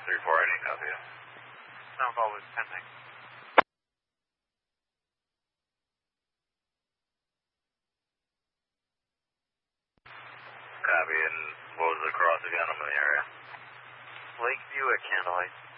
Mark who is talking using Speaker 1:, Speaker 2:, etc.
Speaker 1: 3480, copy.
Speaker 2: Sound call was pending.
Speaker 1: Copy, and what was the cross again? I'm in the area.
Speaker 2: Lakeview at Candlelight.